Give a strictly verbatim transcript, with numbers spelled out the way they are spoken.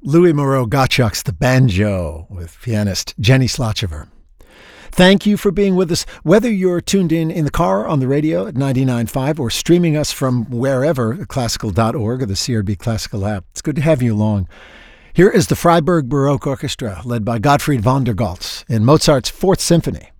Louis Moreau Gottschalk's The Banjo with pianist Jenny Slotchever. Thank you for being with us, whether you're tuned in in the car, on the radio at ninety-nine point five, or streaming us from wherever, classical dot org or the C R B Classical app. It's good to have you along. Here is the Freiburg Baroque Orchestra, led by Gottfried von der Goltz, in Mozart's Fourth Symphony.